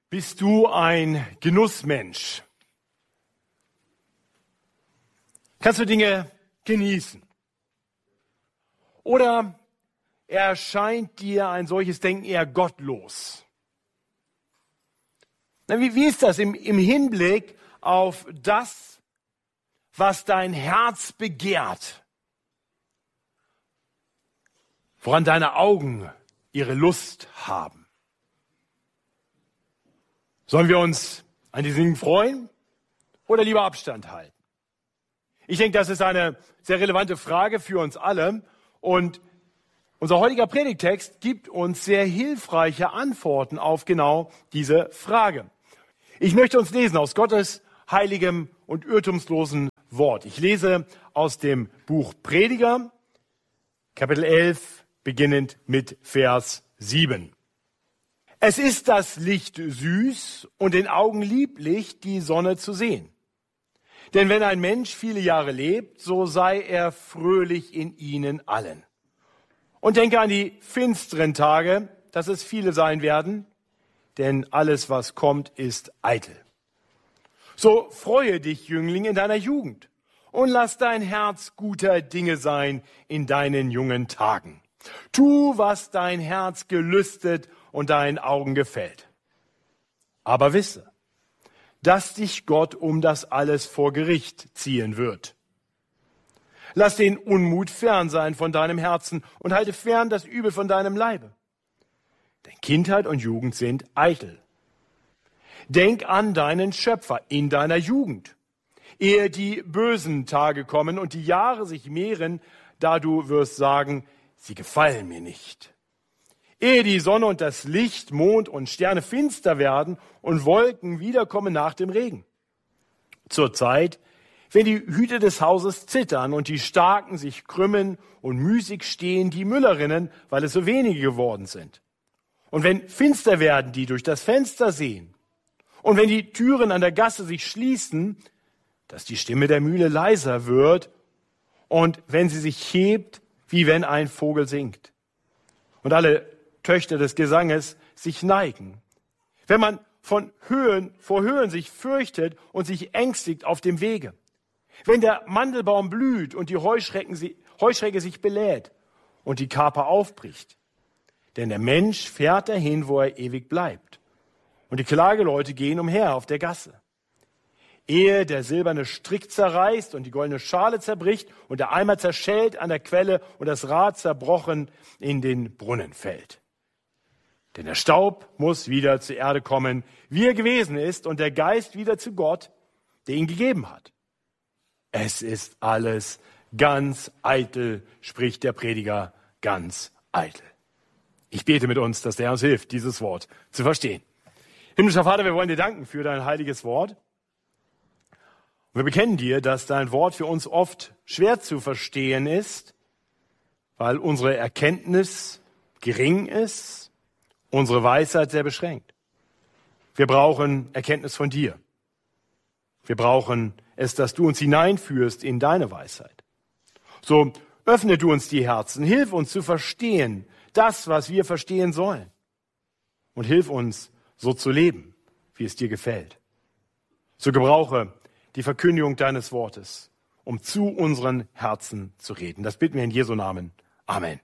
Bist du ein Genussmensch? Kannst du Dinge genießen? Oder erscheint dir ein solches Denken eher gottlos? Wie ist das im Hinblick auf das, was dein Herz begehrt? Woran deine Augen ihre Lust haben? Sollen wir uns an diesen Dingen freuen oder lieber Abstand halten? Ich denke, das ist eine sehr relevante Frage für uns alle. Und unser heutiger Predigtext gibt uns sehr hilfreiche Antworten auf genau diese Frage. Ich möchte uns lesen aus Gottes heiligem und irrtumslosen Wort. Ich lese aus dem Buch Prediger, Kapitel 11, beginnend mit Vers 7. Es ist das Licht süß und den Augen lieblich, die Sonne zu sehen. Denn wenn ein Mensch viele Jahre lebt, so sei er fröhlich in ihnen allen. Und denke an die finsteren Tage, dass es viele sein werden, denn alles, was kommt, ist eitel. So freue dich, Jüngling, in deiner Jugend und lass dein Herz guter Dinge sein in deinen jungen Tagen. Tu, was dein Herz gelüstet und deinen Augen gefällt. Aber wisse, dass dich Gott um das alles vor Gericht ziehen wird. Lass den Unmut fern sein von deinem Herzen und halte fern das Übel von deinem Leibe. Denn Kindheit und Jugend sind eitel. Denk an deinen Schöpfer in deiner Jugend, ehe die bösen Tage kommen und die Jahre sich mehren, da du wirst sagen, sie gefallen mir nicht. Ehe die Sonne und das Licht, Mond und Sterne finster werden und Wolken wiederkommen nach dem Regen. Zur Zeit, wenn die Hüte des Hauses zittern und die Starken sich krümmen und müßig stehen die Müllerinnen, weil es so wenige geworden sind. Und wenn finster werden die durch das Fenster sehen. Und wenn die Türen an der Gasse sich schließen, dass die Stimme der Mühle leiser wird und wenn sie sich hebt, wie wenn ein Vogel singt. Und alle Töchter des Gesanges sich neigen. Wenn man vor Höhen sich fürchtet und sich ängstigt auf dem Wege. Wenn der Mandelbaum blüht und die Heuschrecke sich belädt und die Kaper aufbricht. Denn der Mensch fährt dahin, wo er ewig bleibt. Und die Klageleute gehen umher auf der Gasse. Ehe der silberne Strick zerreißt und die goldene Schale zerbricht und der Eimer zerschellt an der Quelle und das Rad zerbrochen in den Brunnen fällt. Denn der Staub muss wieder zur Erde kommen, wie er gewesen ist, und der Geist wieder zu Gott, der ihn gegeben hat. Es ist alles ganz eitel, spricht der Prediger, ganz eitel. Ich bete mit uns, dass der Herr uns hilft, dieses Wort zu verstehen. Himmlischer Vater, wir wollen dir danken für dein heiliges Wort. Wir bekennen dir, dass dein Wort für uns oft schwer zu verstehen ist, weil unsere Erkenntnis gering ist, unsere Weisheit sehr beschränkt. Wir brauchen Erkenntnis von dir. Wir brauchen es, dass du uns hineinführst in deine Weisheit. So öffne du uns die Herzen, hilf uns zu verstehen, das, was wir verstehen sollen. Und hilf uns, so zu leben, wie es dir gefällt. So gebrauche die Verkündigung deines Wortes, um zu unseren Herzen zu reden. Das bitten wir in Jesu Namen. Amen.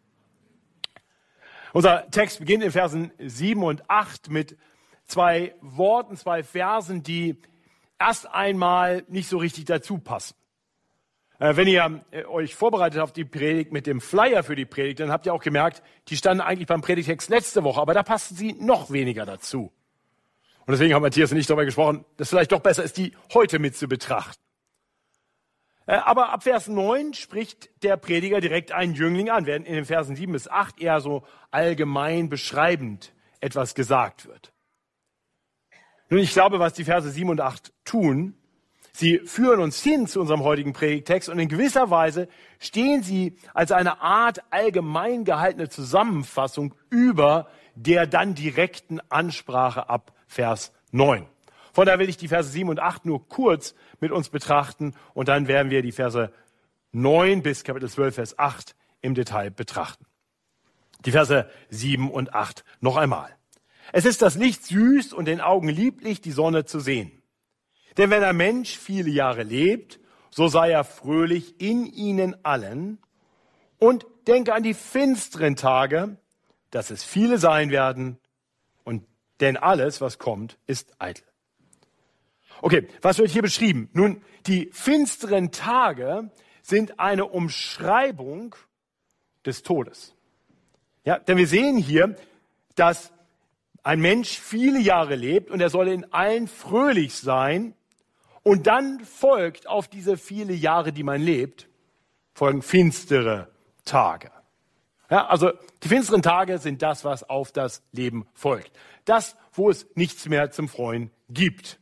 Unser Text beginnt in Versen 7 und 8 mit zwei Worten, zwei Versen, die erst einmal nicht so richtig dazu passen. Wenn ihr euch vorbereitet habt auf die Predigt mit dem Flyer für die Predigt, dann habt ihr auch gemerkt, die standen eigentlich beim Predigtext letzte Woche, aber da passten sie noch weniger dazu. Und deswegen haben Matthias und ich darüber gesprochen, dass es vielleicht doch besser ist, die heute mit zu betrachten. Aber ab Vers 9 spricht der Prediger direkt einen Jüngling an, während in den Versen 7 bis 8 eher so allgemein beschreibend etwas gesagt wird. Nun, ich glaube, was die Verse 7 und 8 tun, sie führen uns hin zu unserem heutigen Predigtext und in gewisser Weise stehen sie als eine Art allgemein gehaltene Zusammenfassung über der dann direkten Ansprache ab Vers 9. Von daher will ich die Verse 7 und 8 nur kurz mit uns betrachten und dann werden wir die Verse 9 bis Kapitel 12, Vers 8 im Detail betrachten. Die Verse 7 und 8 noch einmal. Es ist das Licht süß und den Augen lieblich, die Sonne zu sehen. Denn wenn ein Mensch viele Jahre lebt, so sei er fröhlich in ihnen allen und denke an die finsteren Tage, dass es viele sein werden, und denn alles, was kommt, ist eitel. Okay, was wird hier beschrieben? Nun, die finsteren Tage sind eine Umschreibung des Todes. Ja, denn wir sehen hier, dass ein Mensch viele Jahre lebt und er soll in allen fröhlich sein, und dann folgt auf diese viele Jahre, die man lebt, folgen finstere Tage. Ja, also die finsteren Tage sind das, was auf das Leben folgt. Das, wo es nichts mehr zum Freuen gibt.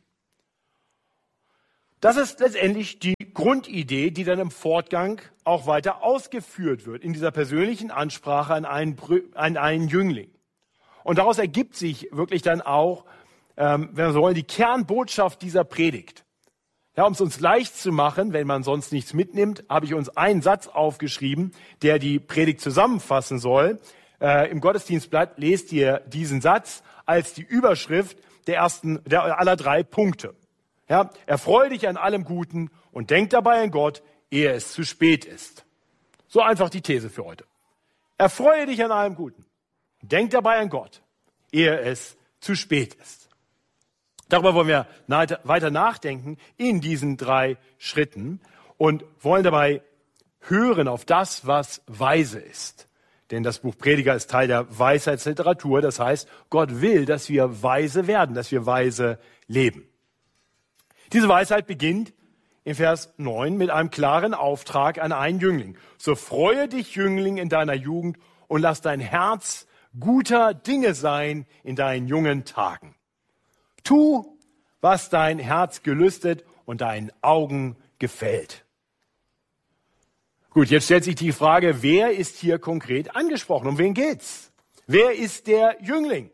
Das ist letztendlich die Grundidee, die dann im Fortgang auch weiter ausgeführt wird, in dieser persönlichen Ansprache an einen Jüngling. Und daraus ergibt sich wirklich dann auch, wenn wir so wollen, die Kernbotschaft dieser Predigt. Ja, um es uns leicht zu machen, wenn man sonst nichts mitnimmt, habe ich uns einen Satz aufgeschrieben, der die Predigt zusammenfassen soll. Im Gottesdienstblatt lest ihr diesen Satz als die Überschrift der aller 3 Punkte. Ja, erfreue dich an allem Guten und denk dabei an Gott, ehe es zu spät ist. So einfach die These für heute. Erfreue dich an allem Guten. Denk dabei an Gott, ehe es zu spät ist. Darüber wollen wir weiter nachdenken in diesen 3 Schritten und wollen dabei hören auf das, was weise ist. Denn das Buch Prediger ist Teil der Weisheitsliteratur. Das heißt, Gott will, dass wir weise werden, dass wir weise leben. Diese Weisheit beginnt in Vers 9 mit einem klaren Auftrag an einen Jüngling. So freue dich, Jüngling, in deiner Jugend und lass dein Herz guter Dinge sein in deinen jungen Tagen. Tu, was dein Herz gelüstet und deinen Augen gefällt. Gut, jetzt stellt sich die Frage, wer ist hier konkret angesprochen? Um wen geht's? Wer ist der Jüngling?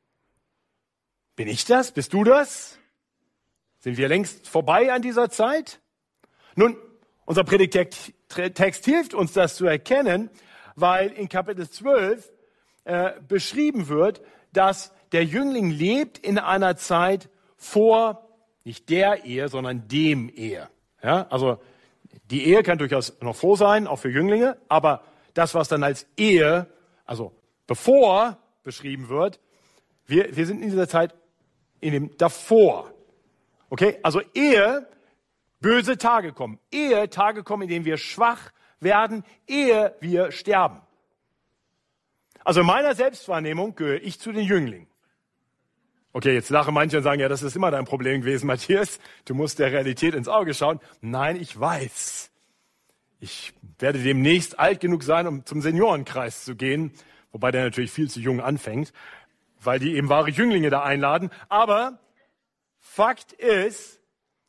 Bin ich das? Bist du das? Sind wir längst vorbei an dieser Zeit? Nun, unser Predigtext hilft uns, das zu erkennen, weil in Kapitel 12 beschrieben wird, dass der Jüngling lebt in einer Zeit vor, nicht der Ehe, sondern dem Ehe. Ja, also die Ehe kann durchaus noch froh sein, auch für Jünglinge, aber das, was dann als Ehe, also bevor beschrieben wird, wir sind in dieser Zeit in dem davor. Okay, also ehe böse Tage kommen, ehe Tage kommen, in denen wir schwach werden, ehe wir sterben. Also in meiner Selbstwahrnehmung gehöre ich zu den Jünglingen. Okay, jetzt lachen manche und sagen, ja, das ist immer dein Problem gewesen, Matthias. Du musst der Realität ins Auge schauen. Nein, ich weiß. Ich werde demnächst alt genug sein, um zum Seniorenkreis zu gehen. Wobei der natürlich viel zu jung anfängt, weil die eben wahre Jünglinge da einladen. Aber Fakt ist,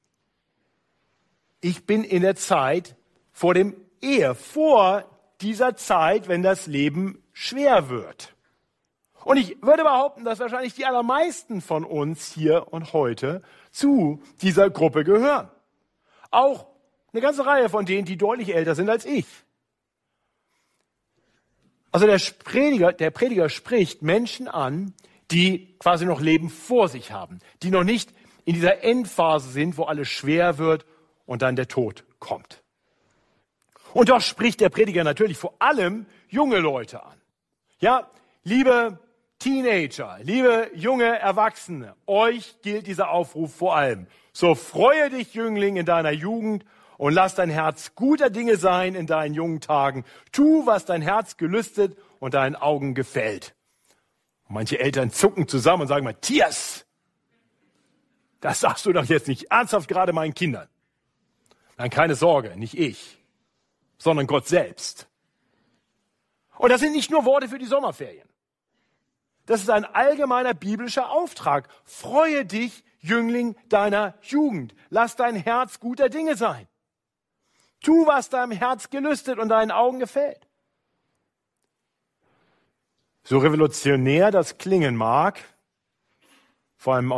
ich bin in der Zeit vor dem Ehe, vor dieser Zeit, wenn das Leben schwer wird. Und ich würde behaupten, dass wahrscheinlich die allermeisten von uns hier und heute zu dieser Gruppe gehören. Auch eine ganze Reihe von denen, die deutlich älter sind als ich. Also der Prediger spricht Menschen an, die quasi noch Leben vor sich haben, die noch nicht in dieser Endphase sind, wo alles schwer wird und dann der Tod kommt. Und doch spricht der Prediger natürlich vor allem junge Leute an. Ja, liebe Teenager, liebe junge Erwachsene, euch gilt dieser Aufruf vor allem. So freue dich, Jüngling, in deiner Jugend und lass dein Herz guter Dinge sein in deinen jungen Tagen. Tu, was dein Herz gelüstet und deinen Augen gefällt. Und manche Eltern zucken zusammen und sagen, Matthias, das sagst du doch jetzt nicht ernsthaft gerade meinen Kindern. Nein, keine Sorge, nicht ich, sondern Gott selbst. Und das sind nicht nur Worte für die Sommerferien. Das ist ein allgemeiner biblischer Auftrag. Freue dich, Jüngling deiner Jugend. Lass dein Herz guter Dinge sein. Tu, was deinem Herz gelüstet und deinen Augen gefällt. So revolutionär das klingen mag, vor allem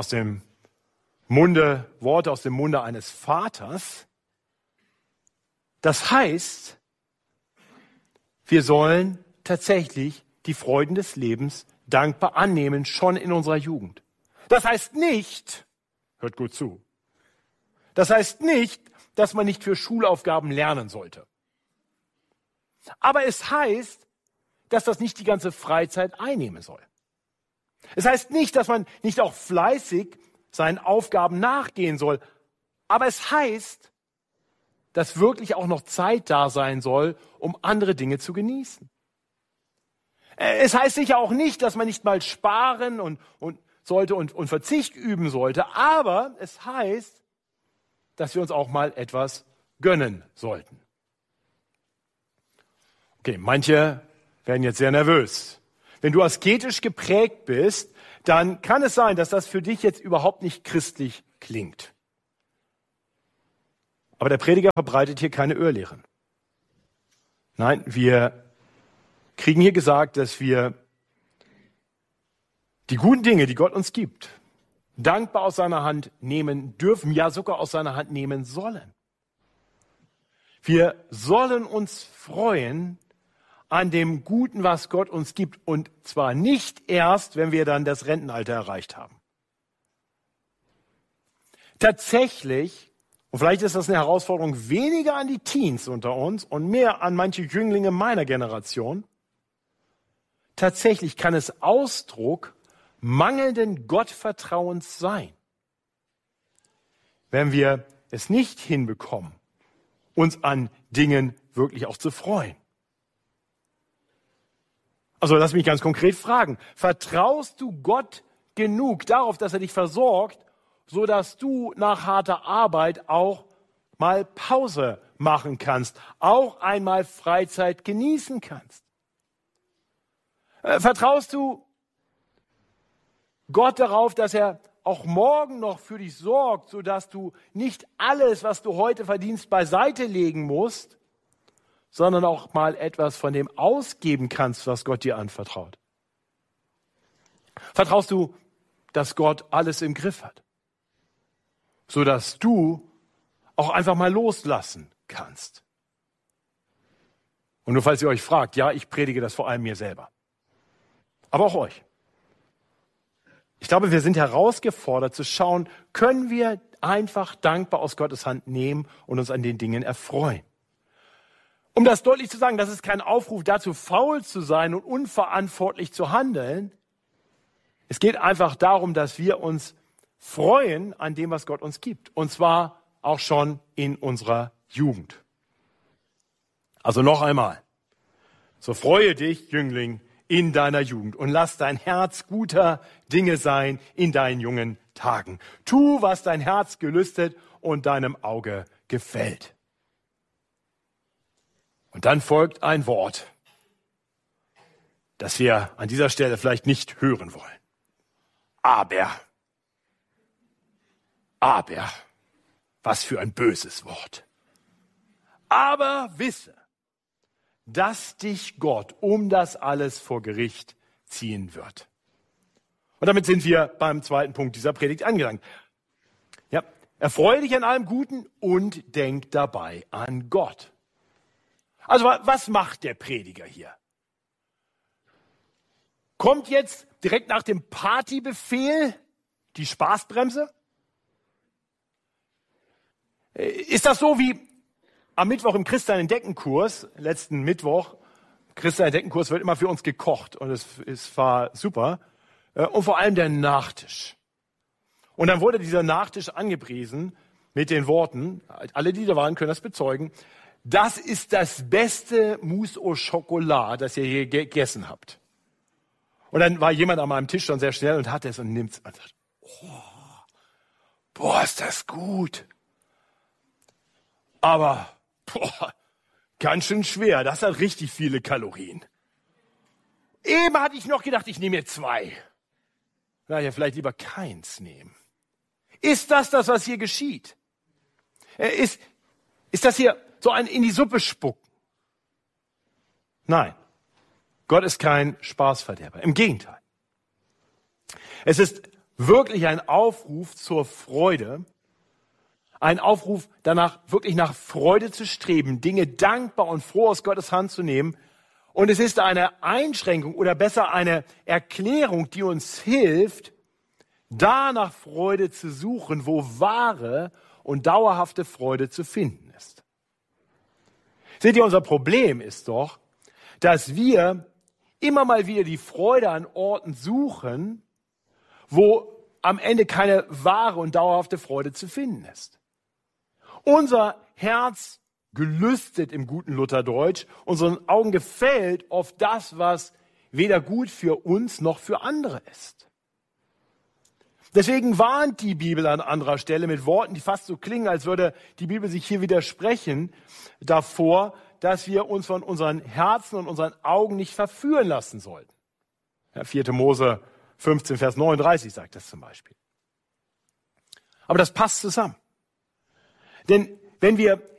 Worte aus dem Munde eines Vaters, das heißt, wir sollen tatsächlich die Freuden des Lebens dankbar annehmen, schon in unserer Jugend. Das heißt nicht, hört gut zu, das heißt nicht, dass man nicht für Schulaufgaben lernen sollte. Aber es heißt, dass das nicht die ganze Freizeit einnehmen soll. Es heißt nicht, dass man nicht auch fleißig seinen Aufgaben nachgehen soll. Aber es heißt, dass wirklich auch noch Zeit da sein soll, um andere Dinge zu genießen. Es heißt sicher auch nicht, dass man nicht mal sparen und sollte und Verzicht üben sollte. Aber es heißt, dass wir uns auch mal etwas gönnen sollten. Okay, manche werden jetzt sehr nervös. Wenn du asketisch geprägt bist, dann kann es sein, dass das für dich jetzt überhaupt nicht christlich klingt. Aber der Prediger verbreitet hier keine Irrlehren. Nein, wir kriegen hier gesagt, dass wir die guten Dinge, die Gott uns gibt, dankbar aus seiner Hand nehmen dürfen, ja sogar aus seiner Hand nehmen sollen. Wir sollen uns freuen an dem Guten, was Gott uns gibt, und zwar nicht erst, wenn wir dann das Rentenalter erreicht haben. Tatsächlich, und vielleicht ist das eine Herausforderung weniger an die Teens unter uns und mehr an manche Jünglinge meiner Generation, tatsächlich kann es Ausdruck mangelnden Gottvertrauens sein, wenn wir es nicht hinbekommen, uns an Dingen wirklich auch zu freuen. Also lass mich ganz konkret fragen, vertraust du Gott genug darauf, dass er dich versorgt, so dass du nach harter Arbeit auch mal Pause machen kannst, auch einmal Freizeit genießen kannst? Vertraust du Gott darauf, dass er auch morgen noch für dich sorgt, so dass du nicht alles, was du heute verdienst, beiseite legen musst, sondern auch mal etwas von dem ausgeben kannst, was Gott dir anvertraut? Vertraust du, dass Gott alles im Griff hat, sodass du auch einfach mal loslassen kannst? Und nur falls ihr euch fragt, ja, ich predige das vor allem mir selber, aber auch euch. Ich glaube, wir sind herausgefordert zu schauen, können wir einfach dankbar aus Gottes Hand nehmen und uns an den Dingen erfreuen. Um das deutlich zu sagen, das ist kein Aufruf dazu, faul zu sein und unverantwortlich zu handeln. Es geht einfach darum, dass wir uns freuen an dem, was Gott uns gibt. Und zwar auch schon in unserer Jugend. Also noch einmal. So freue dich, Jüngling, in deiner Jugend und lass dein Herz guter Dinge sein in deinen jungen Tagen. Tu, was dein Herz gelüstet und deinem Auge gefällt. Und dann folgt ein Wort, das wir an dieser Stelle vielleicht nicht hören wollen. Aber, was für ein böses Wort. Aber wisse, dass dich Gott um das alles vor Gericht ziehen wird. Und damit sind wir beim zweiten Punkt dieser Predigt angelangt. Ja, erfreue dich an allem Guten und denk dabei an Gott. Also was macht der Prediger hier? Kommt jetzt direkt nach dem Partybefehl die Spaßbremse? Ist das so wie am Mittwoch im Christian-Entdecken-Kurs, letzten Mittwoch? Christian-Entdecken-Kurs wird immer für uns gekocht und es war super. Und vor allem der Nachtisch. Und dann wurde dieser Nachtisch angepriesen mit den Worten, alle, die da waren, können das bezeugen, das ist das beste Mousse au Chocolat, das ihr je gegessen habt. Und dann war jemand an meinem Tisch schon sehr schnell und hat es und nimmt es und sagt, oh, boah, ist das gut. Aber, boah, ganz schön schwer, das hat richtig viele Kalorien. Eben hatte ich noch gedacht, ich nehme mir 2. Na ja, vielleicht lieber keins nehmen. Ist das, was hier geschieht? Ist das hier so ein in die Suppe spucken? Nein, Gott ist kein Spaßverderber. Im Gegenteil. Es ist wirklich ein Aufruf zur Freude, ein Aufruf danach, wirklich nach Freude zu streben, Dinge dankbar und froh aus Gottes Hand zu nehmen Und es ist eine Einschränkung oder besser eine Erklärung, die uns hilft, da nach Freude zu suchen, wo wahre und dauerhafte Freude zu finden ist. Seht ihr, unser Problem ist doch, dass wir immer mal wieder die Freude an Orten suchen, wo am Ende keine wahre und dauerhafte Freude zu finden ist. Unser Herz gelüstet im guten Lutherdeutsch, unseren Augen gefällt oft das, was weder gut für uns noch für andere ist. Deswegen warnt die Bibel an anderer Stelle mit Worten, die fast so klingen, als würde die Bibel sich hier widersprechen, davor, dass wir uns von unseren Herzen und unseren Augen nicht verführen lassen sollten. Ja, 4. Mose 15, Vers 39 sagt das zum Beispiel. Aber das passt zusammen. Denn wenn wir